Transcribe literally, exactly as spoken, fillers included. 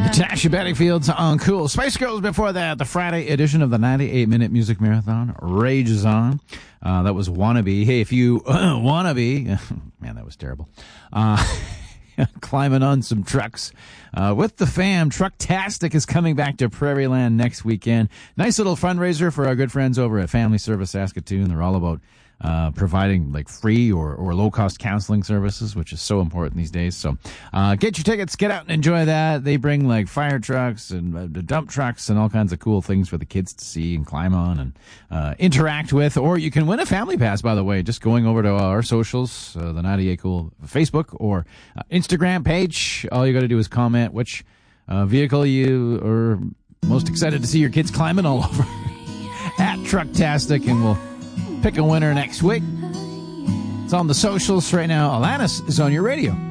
Tasha Bedingfield's on Cool. Spice Girls before that. The Friday edition of the ninety-eight minute Music Marathon rages on. Uh, that was Wannabe. Hey, if you uh, wannabe, man, that was terrible. Uh, climbing on some trucks uh, with the fam. Trucktastic is coming back to Prairie Land next weekend. Nice little fundraiser for our good friends over at Family Service Saskatoon. They're all about uh, providing like free or, or low-cost counseling services, which is so important these days. So uh, get your tickets, get out and enjoy that. They bring like fire trucks and uh, dump trucks and all kinds of cool things for the kids to see and climb on and uh, interact with. Or you can win a family pass, by the way, just going over to our socials, uh, the ninety-eight Cool Facebook or uh, Instagram page. All you got to do is comment which uh, vehicle you are most excited to see your kids climbing all over at Trucktastic, and we'll pick a winner next week. It's on the socials right now. Alanis is on your radio.